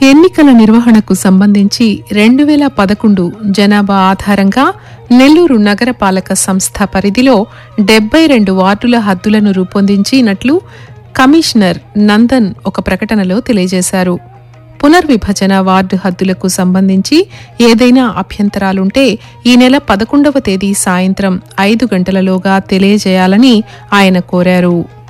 ఎన్నికల నిర్వహణకు సంబంధించి 2011 జనాభా ఆధారంగా నెల్లూరు నగరపాలక సంస్థ పరిధిలో 72 వార్డుల హద్దులను రూపొందించినట్లు కమిషనర్ నందన్ ఒక ప్రకటనలో తెలియజేశారు. పునర్విభజన వార్డు హద్దులకు సంబంధించి ఏదైనా అభ్యంతరాలుంటే ఈ నెల 11వ తేదీ సాయంత్రం 5 గంటలలోగా తెలియజేయాలని ఆయన కోరారు.